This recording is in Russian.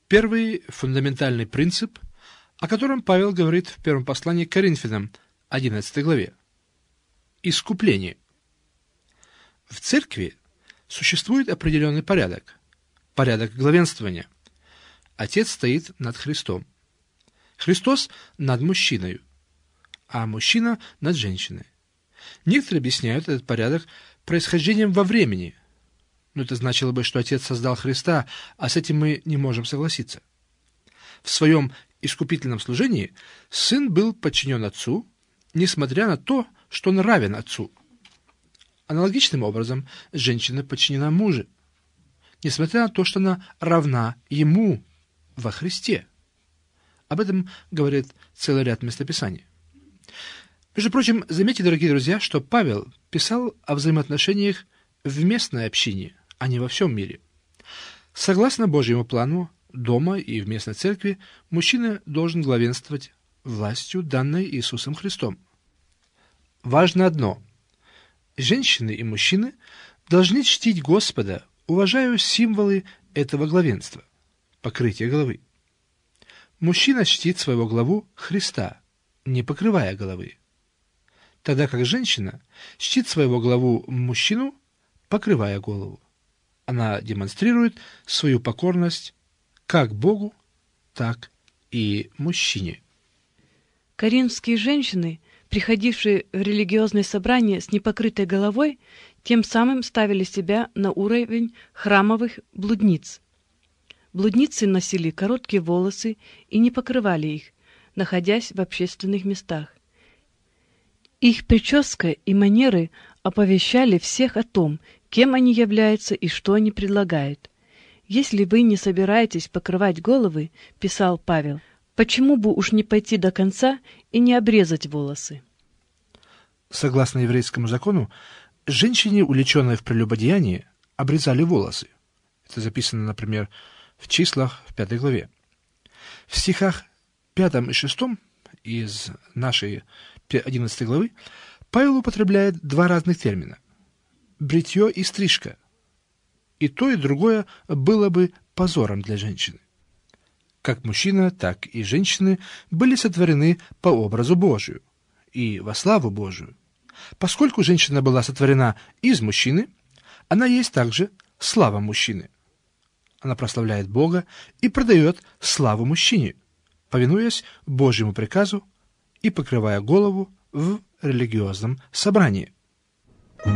Первый фундаментальный принцип, о котором Павел говорит в первом послании к Коринфянам, 11 главе. Искупление. В церкви существует определенный порядок, порядок главенствования. Отец стоит над Христом. Христос над мужчиной, а мужчина над женщиной. Некоторые объясняют этот порядок происхождением во времени. Но это значило бы, что Отец создал Христа, а с этим мы не можем согласиться. В своем искупительном служении Сын был подчинен Отцу, несмотря на то, что он равен Отцу. Аналогичным образом женщина подчинена мужу, несмотря на то, что она равна ему во Христе. Об этом говорит целый ряд местописаний. Между прочим, заметьте, дорогие друзья, что Павел писал о взаимоотношениях в местной общине, а не во всем мире. Согласно Божьему плану, дома и в местной церкви мужчина должен главенствовать властью, данной Иисусом Христом. Важно одно. Женщины и мужчины должны чтить Господа, уважая символы этого главенства, покрытие головы. Мужчина чтит своего главу Христа, не покрывая головы, тогда как женщина чтит своего главу мужчину, покрывая голову. Она демонстрирует свою покорность как Богу, так и мужчине. Коринфские женщины, приходившие в религиозное собрание с непокрытой головой, тем самым ставили себя на уровень храмовых блудниц. Блудницы носили короткие волосы и не покрывали их, находясь в общественных местах. Их прическа и манеры оповещали всех о том, кем они являются и что они предлагают. «Если вы не собираетесь покрывать головы, — писал Павел, — почему бы уж не пойти до конца и не обрезать волосы?» Согласно еврейскому закону, женщине, увлеченной в прелюбодеянии, обрезали волосы. Это записано, например, в Числах, в 5 главе. В стихах 5 и 6 из нашей 11 главы Павел употребляет два разных термина – бритье и стрижка. И то, и другое было бы позором для женщины. Как мужчина, так и женщины были сотворены по образу Божию и во славу Божию. Поскольку женщина была сотворена из мужчины, она есть также слава мужчины. Она прославляет Бога и продает славу мужчине, повинуясь Божьему приказу и покрывая голову в религиозном собрании.